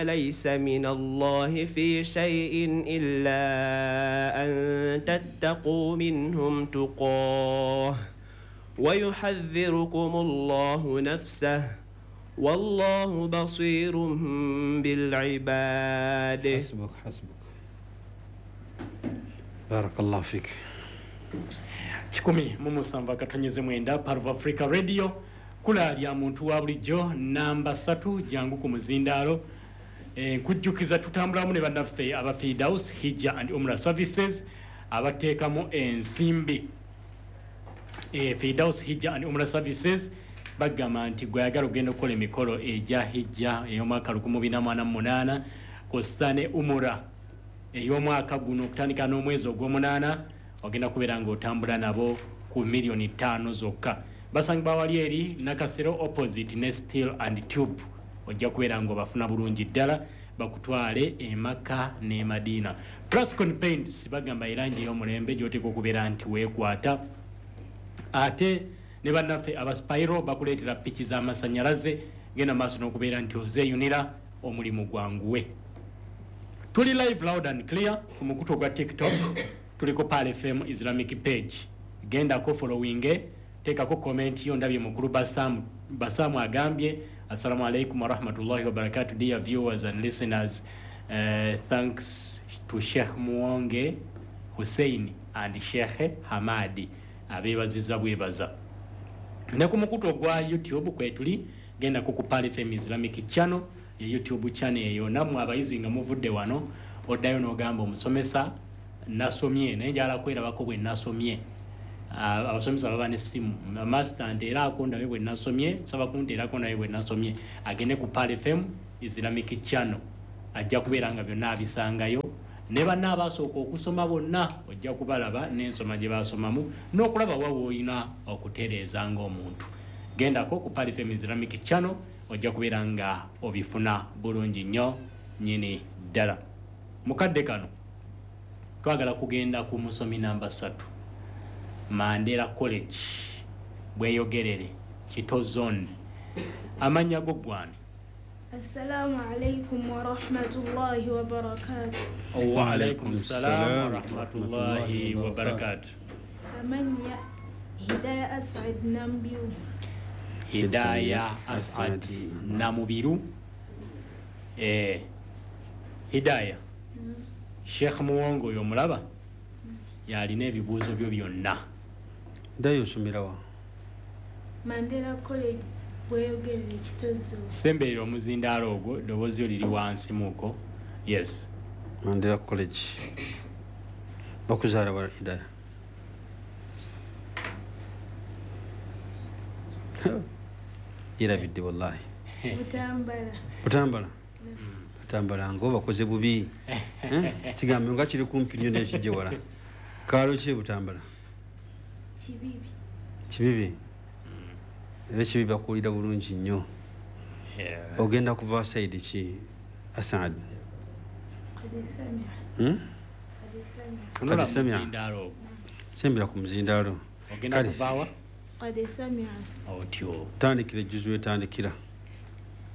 ليس من الله في شيء إلا أن تتقوا منهم تقاه ويحذركم الله نفسه والله بصير بالعباد. حسبك بارك الله فيك. 107.9 Part of Africa Radio kula lya muntu wa bulijjo namba 3 jangu ku muzindaalo nkujjukiza tutambulamu ne bannaffe aba Firdaus Hijja and Umrah Services abateekamu ensimbi. Firdaus Hijja and Umrah Services bagamba nti gwayagala ogenda okukola emikolo egya hijja ey'omwaka 2048 kw'ossa ne umura ey'omwaka guno okutandika n'omwezi ogw'omunaana ogenda kubeera ng'otambula nabo ku $5,000,000 zokka. Basangibwa wali eri Nakasero opposite ne Steel and Tube ojja kubeera ng'obafuna bulungi ddala bakutwale emaka ne Madina. Plascon Paints bagamba erangi y'omulembe gy'oteeka okubeera nti weekwata. Ate ne bannaffe aba Spyro bakuleetera piki z'amasannyalaze genda maaso n'okubeera nti ozeeyunira omulimu gwanguwe. Tuli live loud and clear ku mukutu gwa TikTok tuliko Pal FM Islamic page. Genda ko following teekako comment yo ndabye mukulu Basamu agambye assalamu alaikum wa rahmatullahi wa barakatuh dear viewers and listeners. Thanks to Sheikh Muwonge Hussein and Sheikh Hamadi abebaziza bwebaza. Ne ku mukutu gwa YouTube kwetuli genda ku Pal FM Islamic channel ya YouTube channel eyo namwe abayizi nga muvudde wano oddayo n'ogamba omusomesa nasomye naye njala kwerabako bwe nasomye. Abasomesa baba ne simu master era akonda bwe nasomye saba kuntera akonda bwe nasomye agende ku Pal FM Islamic channel ajja kubeera nga byonna abisangayo ne banna abasooka okusoma bonna ojja kubalaba n'ensoma gye basomamu n'okulaba wawo oyina okutereeza ng'omuntu. Gendako ku Pal FM Islamic channel ojja kubeera nga obifuna bulungi nnyo nyini ddala. Mukadde kano twagala kugenda ku musomi namba 3 Mandela College bweyogerere Kito Zone. Amanya go gwani. Assalamu alaikum wa rahmatullahi wa barakatuh. Wa alaikum salam wa rahmatullahi wa barakatuh. Amanya Hidayah As'ad Nambiru. Hidayah As'ad Namubiru. Hidayah Sheikh Muwongo yomulaba yalina ebibuuzo byo byonna. Hidayah osomerawa Mandela College bweyogerere Kito Zone. Semberera omuzindaalo ogwo eddoboozi liri wansi muko. Yes. Mandela College. Bakuzaala wa Hidayah. Irabidde wallahi. Butambala ngo bakoze bubi. Kigambe nga kiri kumpi nnyo n'ekijje wala. Kaalo ki Butambala? Kibibi. Kibibi bakuulira bulungi nnyo. Ogenda kuva side ki Asad? Kadi Samia. Sembera ku muzindaalo. Ogenda kuvaawa? Kadi Samia. Otyo. Tandikira juzu etandikira.